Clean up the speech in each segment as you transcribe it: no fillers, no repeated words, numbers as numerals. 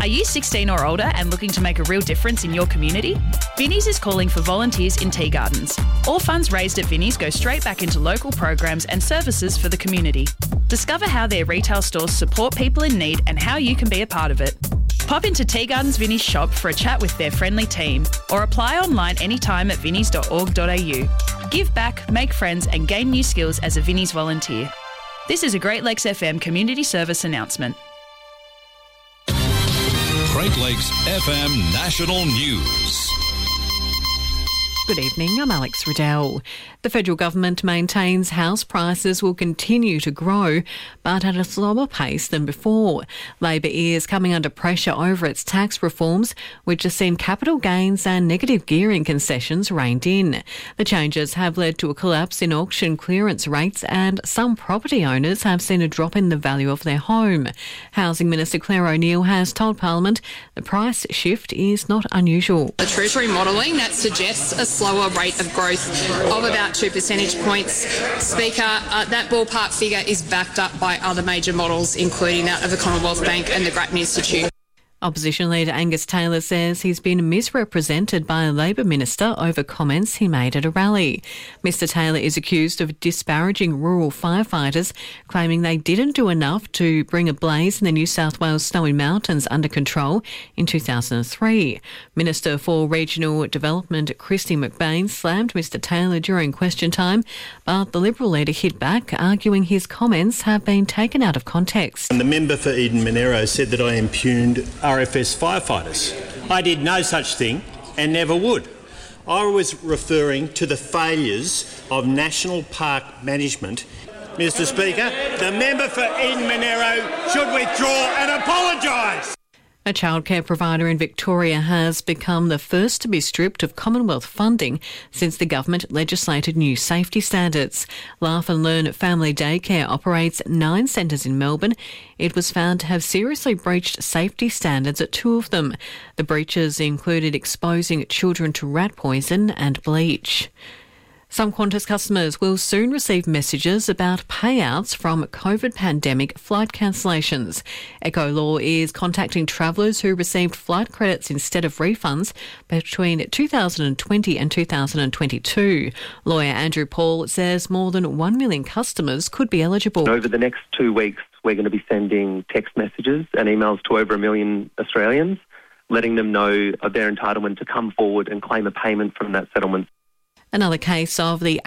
you 16 or older and looking to make a real difference in your community? Vinnie's is calling for volunteers in tea gardens. All funds raised at Vinnie's go straight back into local programs and services for the community. Discover how their retail stores support people in need and how you can be a part of it. Pop into Tea Gardens Vinnie's shop for a chat with their friendly team, or apply online anytime at vinnies.org.au. Give back, make friends and gain new skills as a Vinnie's volunteer. This is a Great Lakes FM community service announcement. Great Lakes FM National News. Good evening, I'm Alex Riddell. The federal government maintains house prices will continue to grow, but at a slower pace than before. Labor is coming under pressure over its tax reforms, which have seen capital gains and negative gearing concessions reined in. The changes have led to a collapse in auction clearance rates, and some property owners have seen a drop in the value of their home. Housing Minister Claire O'Neil has told Parliament the price shift is not unusual. The Treasury modelling that suggests a slower rate of growth of about 2 percentage points. Speaker, that ballpark figure is backed up by other major models, including that of the Commonwealth Bank and the Grattan Institute. Opposition leader Angus Taylor says he's been misrepresented by a Labor minister over comments he made at a rally. Mr Taylor is accused of disparaging rural firefighters, claiming they didn't do enough to bring a blaze in the New South Wales Snowy Mountains under control in 2003. Minister for Regional Development Christy McBain slammed Mr Taylor during question time, but the Liberal leader hit back, arguing his comments have been taken out of context. And the member for Eden Monero said that I impugned RFS firefighters. I did no such thing and never would. I was referring to the failures of National Park Management. Mr Speaker, the member for Eden Monero should withdraw and apologise. A childcare provider in Victoria has become the first to be stripped of Commonwealth funding since the government legislated new safety standards. Laugh and Learn Family Daycare operates 9 centres in Melbourne. It was found to have seriously breached safety standards at 2 of them. The breaches included exposing children to rat poison and bleach. Some Qantas customers will soon receive messages about payouts from COVID pandemic flight cancellations. Ecolaw is contacting travellers who received flight credits instead of refunds between 2020 and 2022. Lawyer Andrew Paul says more than 1 million customers could be eligible. Over the next 2 weeks, we're going to be sending text messages and emails to over 1 million Australians, letting them know of their entitlement to come forward and claim a payment from that settlement. Another case of the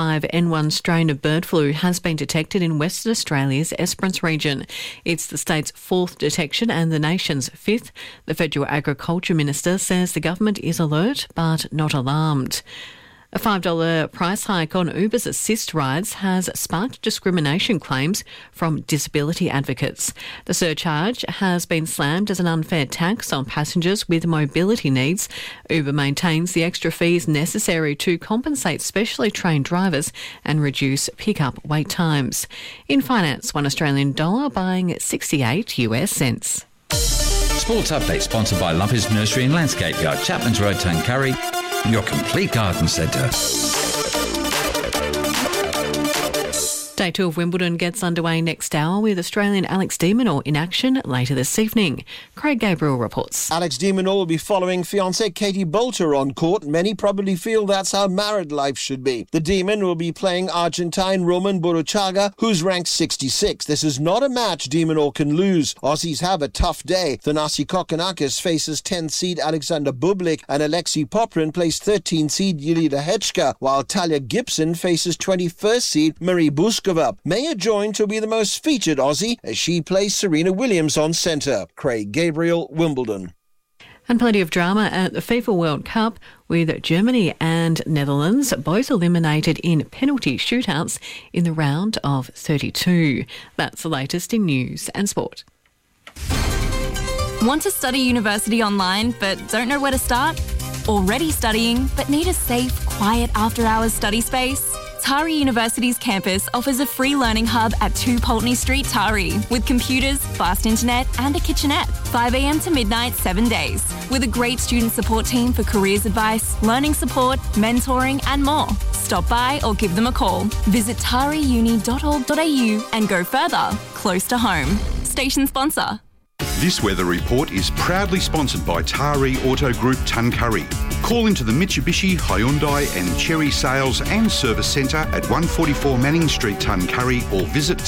H5N1 strain of bird flu has been detected in Western Australia's Esperance region. It's the state's 4th detection and the nation's 5th. The Federal Agriculture Minister says the government is alert but not alarmed. A $5 price hike on Uber's assist rides has sparked discrimination claims from disability advocates. The surcharge has been slammed as an unfair tax on passengers with mobility needs. Uber maintains the extra fees necessary to compensate specially trained drivers and reduce pickup wait times. In finance, $1 Australian dollar buying 68 US cents. Sports Update sponsored by Lumpy's Nursery and Landscape Yard, Chapman's Road, Tuncurry. Your complete garden centre. Day 2 of Wimbledon gets underway next hour with Australian Alex de Minaur in action later this evening. Craig Gabriel reports. Alex de Minaur will be following fiancée Katie Bolter on court. Many probably feel that's how married life should be. The Demon will be playing Argentine Roman Buruchaga, who's ranked 66. This is not a match de Minaur can lose. Aussies have a tough day. Thanasi Kokkinakis faces 10th seed Alexander Bublik, and Alexei Poprin plays 13th seed Yelida Hechka, while Talia Gibson faces 21st seed Marie Buskova. Maya joined to be the most featured Aussie as she plays Serena Williams on centre. Craig Gabriel, Wimbledon. And plenty of drama at the FIFA World Cup with Germany and Netherlands both eliminated in penalty shootouts in the round of 32. That's the latest in news and sport. Want to study university online but don't know where to start? Already studying but need a safe, quiet after-hours study space? Tari University's campus offers a free learning hub at 2 Pulteney Street, Tari, with computers, fast internet and a kitchenette. 5 a.m. to midnight, 7 days. With a great student support team for careers advice, learning support, mentoring and more. Stop by or give them a call. Visit tariuni.org.au and go further, close to home. Station sponsor. This weather report is proudly sponsored by Taree Auto Group Tuncurry. Call into the Mitsubishi, Hyundai and Chery Sales and Service Centre at 144 Manning Street, Tuncurry, or visit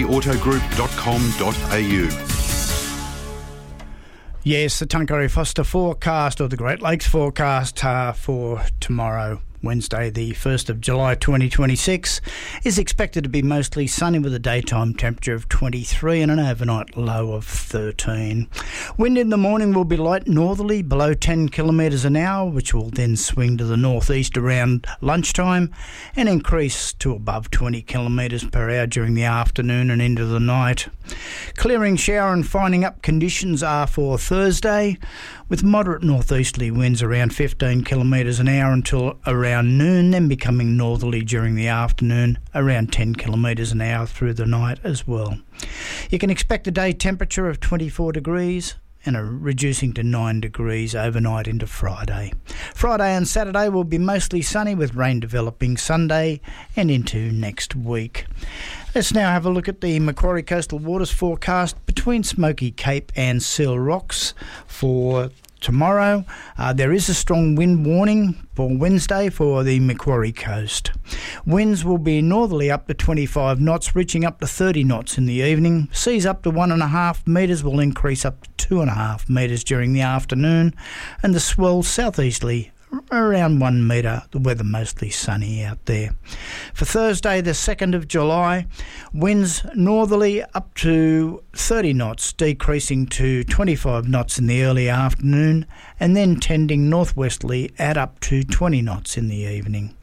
tareautogroup.com.au. Yes, the Tuncurry Foster forecast, or the Great Lakes forecast for tomorrow, Wednesday the 1st of July 2026, is expected to be mostly sunny with a daytime temperature of 23 and an overnight low of 13. Wind in the morning will be light northerly below 10 kilometres an hour, which will then swing to the northeast around lunchtime and increase to above 20 kilometres per hour during the afternoon and into the night. Clearing shower and finding up conditions are for Thursday, with moderate northeasterly winds around 15 kilometres an hour until around noon, then becoming northerly during the afternoon, around 10 kilometres an hour through the night as well. You can expect a day temperature of 24 degrees and reducing to 9 degrees overnight into Friday. Friday and Saturday will be mostly sunny with rain developing Sunday and into next week. Let's now have a look at the Macquarie Coastal Waters forecast between Smoky Cape and Seal Rocks for tomorrow. There is a strong wind warning for Wednesday for the Macquarie coast. Winds will be northerly up to 25 knots, reaching up to 30 knots in the evening. Seas up to 1.5 metres will increase up to 2.5 metres during the afternoon, and the swell southeasterly around 1 metre, the weather mostly sunny out there. For Thursday the 2nd of July, winds northerly up to 30 knots, decreasing to 25 knots in the early afternoon, and then tending northwesterly at up to 20 knots in the evening.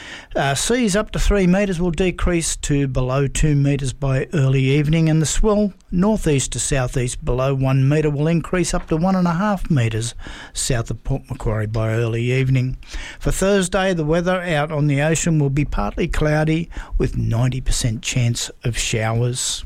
Seas up to 3 metres will decrease to below 2 metres by early evening, and the swell northeast to southeast below 1 metre will increase up to 1.5 metres south of Port Macquarie by early evening. For Thursday, the weather out on the ocean will be partly cloudy with 90% chance of showers.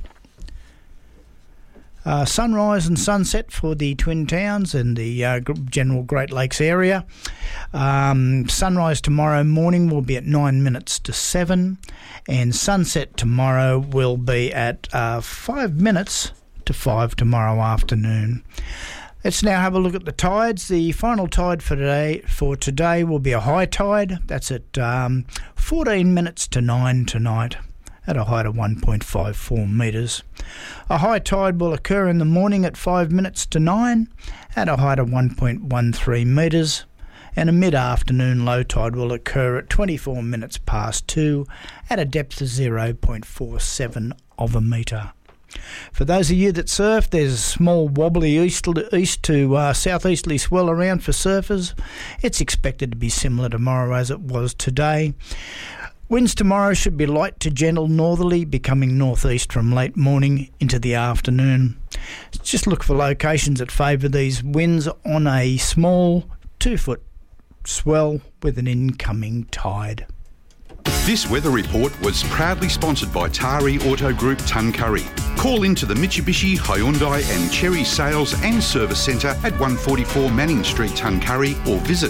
Sunrise and sunset for the Twin Towns and the general Great Lakes area. Sunrise tomorrow morning will be at 9 minutes to 7, and sunset tomorrow will be at 5 minutes to 5 tomorrow afternoon. Let's now have a look at the tides. The final tide for today will be a high tide. That's at 14 minutes to 9 tonight, at a height of 1.54 metres. A high tide will occur in the morning at 5 minutes to 9 at a height of 1.13 metres, and a mid-afternoon low tide will occur at 24 minutes past 2 at a depth of 0.47 of a metre. For those of you that surf, there's a small wobbly east to southeasterly swell around for surfers. It's expected to be similar tomorrow as it was today. Winds tomorrow should be light to gentle northerly, becoming northeast from late morning into the afternoon. Just look for locations that favour these winds on a small 2-foot swell with an incoming tide. This weather report was proudly sponsored by Taree Auto Group Tuncurry. Call into the Mitsubishi, Hyundai and Chery Sales and Service Centre at 144 Manning Street, Tuncurry, or visit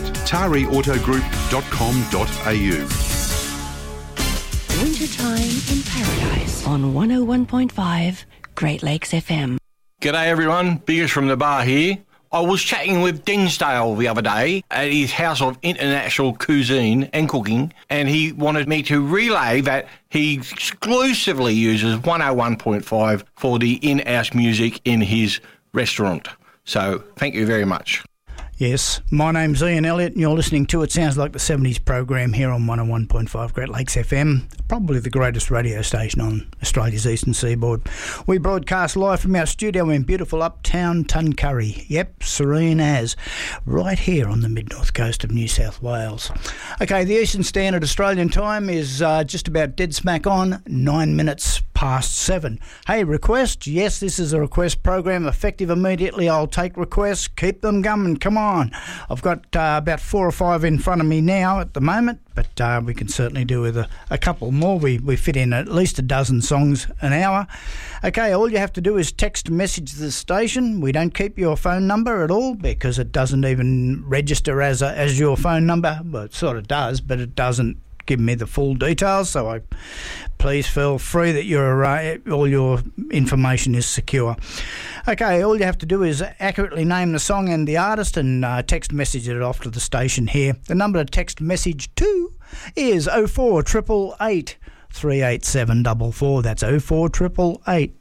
tareautogroup.com.au. Wintertime in Paradise on 101.5 Great Lakes FM. G'day everyone, Biggers from the bar here. I was chatting with Dinsdale the other day at his House of International Cuisine and Cooking, and he wanted me to relay that he exclusively uses 101.5 for the in-house music in his restaurant. So thank you very much. Yes, my name's Ian Elliott and you're listening to It Sounds Like the 70s program here on 101.5 Great Lakes FM, probably the greatest radio station on Australia's eastern seaboard. We broadcast live from our studio in beautiful uptown Tuncurry. Yep, serene as, right here on the mid-north coast of New South Wales. Okay, the Eastern Standard Australian time is just about dead smack on, 9 minutes past 7. Hey, request? Yes, this is a request program, effective immediately. I'll take requests, keep them coming, come on. I've got about 4 or 5 in front of me now at the moment, but we can certainly do with a couple more. We fit in at least a dozen songs an hour. Okay, all you have to do is text message the station. We don't keep your phone number at all because it doesn't even register as your phone number. Well, it sort of does, but it doesn't given me the full details, so please feel free that all your information is secure. Okay, all you have to do is accurately name the song and the artist and text message it off to the station here. The number to text message to is 04888 38744. That's 04888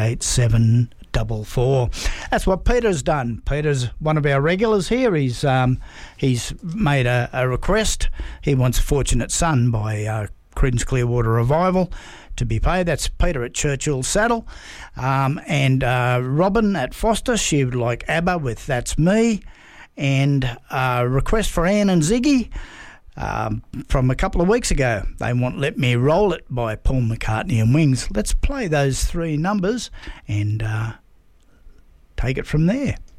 38744. That's what Peter's done. Peter's one of our regulars here. He's made a request. He wants Fortunate Son by Creedence Clearwater Revival to be played. That's Peter at Churchill Saddle. And Robin at Foster, she would like ABBA with That's Me. And a request for Anne and Ziggy from a couple of weeks ago. They want Let Me Roll It by Paul McCartney and Wings. Let's play those three numbers and take it from there.